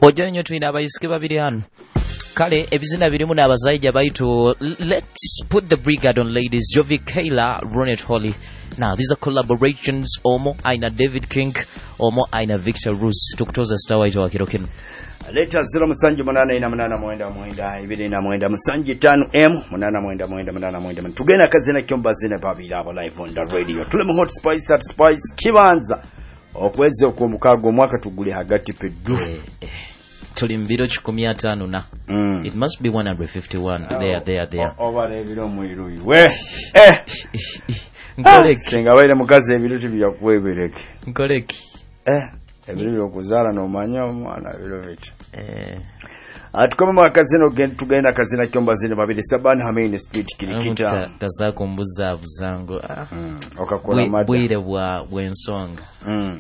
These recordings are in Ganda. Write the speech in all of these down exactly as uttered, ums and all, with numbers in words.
ojja nnyo tulina abayisike babiri hano kale ebizina birimu n'abazayija bayitu. Let's put the brigade on ladies. Jovi Kayla, Ronet Holly. Now these are collaborations. Omo aina David King, omo aina Victor Ruse. Tukutoza star waito wa kirokino. Leta zero musanji munana ina munana mwenda mwenda ibiri na mwenda musanji tano M munana mwenda mwenda munana mwenda. Tugenda kazina kyomba zine babira abo live on the radio. Tule mu hot spice at spice kibanza. Okweze ku mukago mwaka tugule hagati peddu. Eh, eh. Tuli mbiro kikumi ataano na. Mm. It must be one hundred fifty-one. Oh, there there there. Over ebiro muiruyi. We. Eh. Nkoleki. Singa wale mukazi ebiro tibya kwebeleke. Nkoleki. Eh. Ebiro byokuzala no manya omwana ebiro bit. Eh. Atukoma makazino gen tugenda kazina kyomba zine babiri Saban Hamini Street Kirikita. Tazako mbuza buzango. Ah. Mm. Okakola mada. Bwire bwa bwensonga. Mm.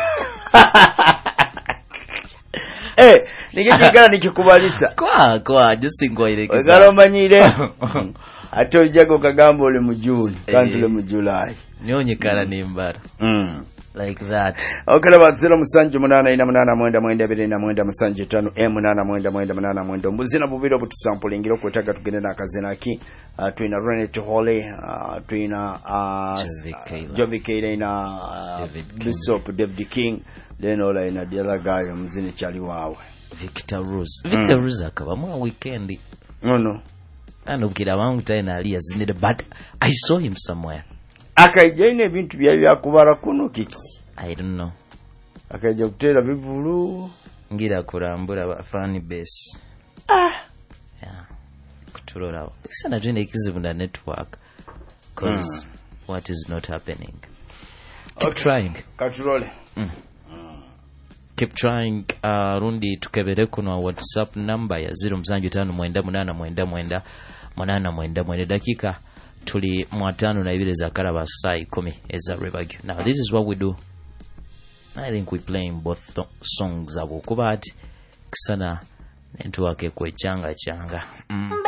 Eh, nikijigana nikikubalisa. Kwa kwa jisingoire kiza. Ogalo manyire. Ato jago kagambo le mujuni, kandi le mujulai. Nyonye kala nimbara. Mm. Like that. Okala bazira musanji munana ina munana mwenda mwenda biri na mwenda musanji tano e munana mwenda mwenda munana mwenda mbuzina bubiro butusample ngiro kwetaga tugende na kazina ki uh, tuina Renate Holly uh, tuina uh, Jovi Kayla ina uh, Bishop David King then ola ina the other guy mzini chali wawe Victor Ruse. Victor mm. Ruse akaba mu weekend. No no. Ano kira wangu taina ali azinide but I saw him somewhere. Akaijine ebintu bya byakubara kuno kiki. I don't know. Akaija kutera bivulu ngira kurambura ba fan base. Ah. Yeah. Kuturora. Sana jine ikizibu na network cause mm. what is not happening. Keep okay. trying. Katurole. Mm. Mm. Keep trying. Uh, rundi tukebere kuno WhatsApp number ya zero mzanju tano mwenda munana mwenda mwenda munana mwenda mwenda dakika tuli mwatano na ibile za karaba sai kumi eza rebagyo. Now this is what we do. I think we playing both th- songs abo kubati kisana network kwe changa changa. Mm.